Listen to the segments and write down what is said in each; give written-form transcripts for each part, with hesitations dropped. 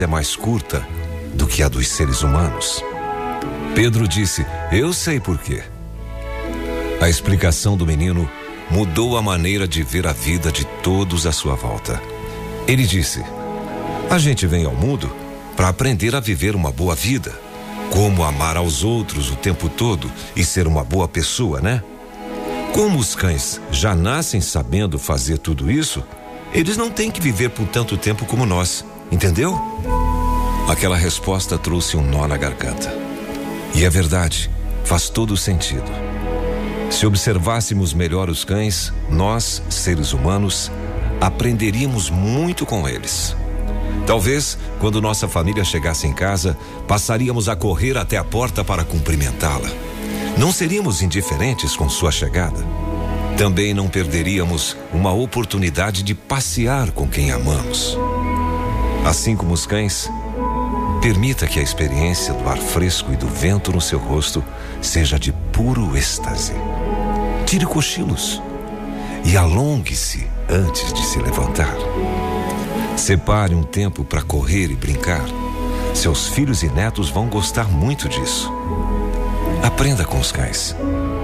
é mais curta do que a dos seres humanos. Pedro disse: eu sei por quê. A explicação do menino mudou a maneira de ver a vida de todos à sua volta. Ele disse: a gente vem ao mundo para aprender a viver uma boa vida, como amar aos outros o tempo todo e ser uma boa pessoa, né? Como os cães já nascem sabendo fazer tudo isso, eles não têm que viver por tanto tempo como nós, entendeu? Aquela resposta trouxe um nó na garganta. E é verdade, faz todo sentido. Se observássemos melhor os cães, nós, seres humanos, aprenderíamos muito com eles. Talvez, quando nossa família chegasse em casa, passaríamos a correr até a porta para cumprimentá-la. Não seríamos indiferentes com sua chegada. Também não perderíamos uma oportunidade de passear com quem amamos. Assim como os cães, permita que a experiência do ar fresco e do vento no seu rosto seja de puro êxtase. Tire cochilos e alongue-se antes de se levantar. Separe um tempo para correr e brincar. Seus filhos e netos vão gostar muito disso. Aprenda com os cães.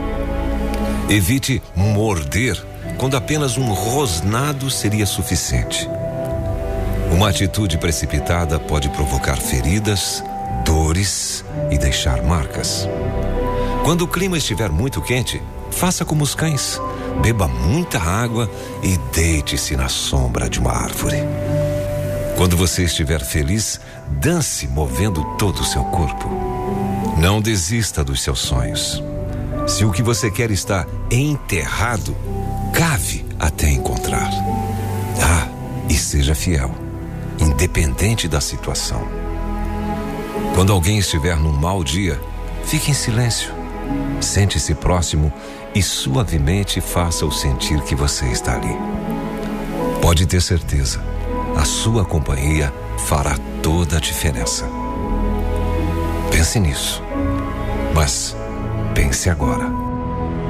Evite morder quando apenas um rosnado seria suficiente. Uma atitude precipitada pode provocar feridas, dores e deixar marcas. Quando o clima estiver muito quente, faça como os cães. Beba muita água e deite-se na sombra de uma árvore. Quando você estiver feliz, dance movendo todo o seu corpo. Não desista dos seus sonhos. Se o que você quer está enterrado, cave até encontrar. E seja fiel, independente da situação. Quando alguém estiver num mau dia, fique em silêncio. Sente-se próximo e suavemente faça-o sentir que você está ali. Pode ter certeza, a sua companhia fará toda a diferença. Pense nisso, mas pense agora.